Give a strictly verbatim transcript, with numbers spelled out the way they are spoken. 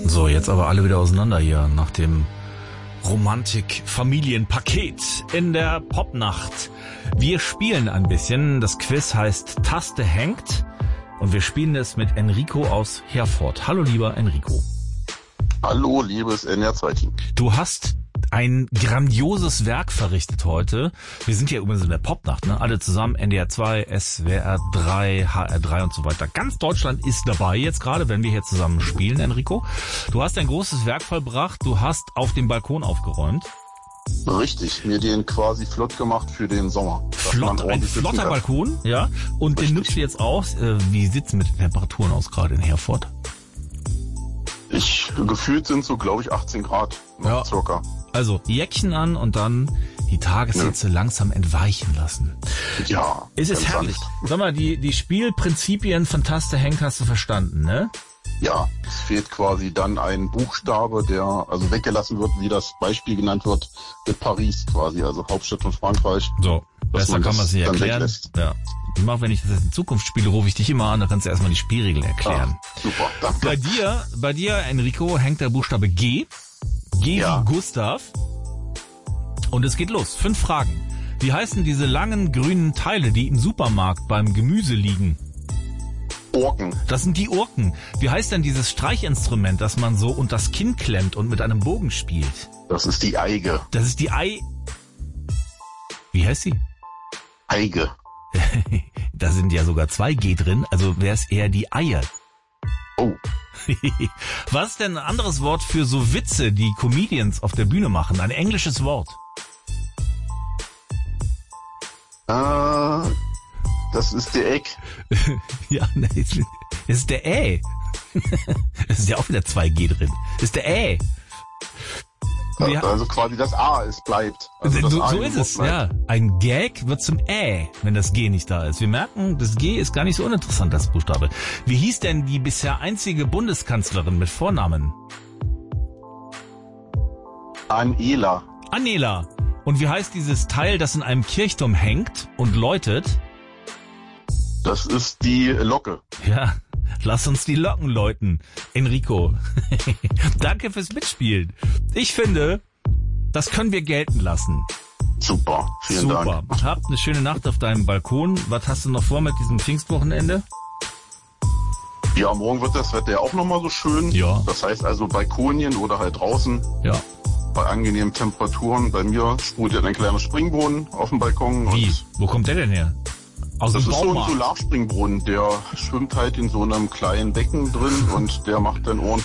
So, jetzt aber alle wieder auseinander hier nach dem Romantik-Familienpaket in der Popnacht. Wir spielen ein bisschen. Das Quiz heißt Taste hängt und wir spielen es mit Enrico aus Herford. Hallo, lieber Enrico. Hallo, liebes N R zwei Team. Du hast ein grandioses Werk verrichtet heute. Wir sind hier übrigens in der Popnacht, ne? Alle zusammen, N D R zwei, S W R drei, H R drei und so weiter. Ganz Deutschland ist dabei jetzt gerade, wenn wir hier zusammen spielen, Enrico. Du hast ein großes Werk vollbracht. Du hast auf dem Balkon aufgeräumt. Richtig, mir den quasi flott gemacht für den Sommer. Flott, ein flotter Balkon, ja. Und Richtig. Den nutzt du jetzt aus. Wie sieht's mit den Temperaturen aus gerade in Herford? Ich, gefühlt sind so, glaube ich, achtzehn Grad. Ja. Circa. Also Jäckchen an und dann die Tageshitze ja. langsam entweichen lassen. Ja. Es ist herrlich. Sag mal, die, die Spielprinzipien von Taste hängt hast du verstanden, ne? Ja, es fehlt quasi dann ein Buchstabe, der also weggelassen wird, wie das Beispiel genannt wird, mit Paris quasi, also Hauptstadt von Frankreich. So, besser kann man es nicht erklären. Ja. Ich mach, wenn ich das jetzt in Zukunft spiele, rufe ich dich immer an, dann kannst du erstmal die Spielregeln erklären. Ah, super, danke. Bei dir, bei dir, Enrico, hängt der Buchstabe G. G ja. wie Gustav. Und es geht los. Fünf Fragen. Wie heißen diese langen grünen Teile, die im Supermarkt beim Gemüse liegen? Urken. Das sind die Urken. Wie heißt denn dieses Streichinstrument, das man so unter das Kinn klemmt und mit einem Bogen spielt? Das ist die Eige. Das ist die Ei... Wie heißt sie? Eige. Da sind ja sogar zwei G drin, also wäre es eher die Eier. Oh. Was ist denn ein anderes Wort für so Witze, die Comedians auf der Bühne machen? Ein englisches Wort. Äh, das ist der Eck. Ja, ne, es ist der Ä. Es ist ja auch wieder zwei G drin. Es ist der Ä. Ja, also quasi das A, es bleibt. Also das so A so ist es, ja. Ein Gag wird zum Ä, wenn das G nicht da ist. Wir merken, das G ist gar nicht so uninteressant, das Buchstabe. Wie hieß denn die bisher einzige Bundeskanzlerin mit Vornamen? Anela. Anela. Und wie heißt dieses Teil, das in einem Kirchturm hängt und läutet? Das ist die Locke. Ja, lass uns die Locken läuten. Enrico, danke fürs Mitspielen. Ich finde, das können wir gelten lassen. Super, vielen Super. Dank. Super. Habt eine schöne Nacht auf deinem Balkon. Was hast du noch vor mit diesem Pfingstwochenende? Ja, morgen wird das Wetter ja auch nochmal so schön. Ja. Das heißt also Balkonien oder halt draußen. Ja. Bei angenehmen Temperaturen. Bei mir sprudelt ein kleiner Springbrunnen auf dem Balkon. Wie? Und Wo kommt der denn her? Aus das dem ist so ein Baumarkt? Solarspringbrunnen, der schwimmt halt in so einem kleinen Becken drin und der macht dann ordentlich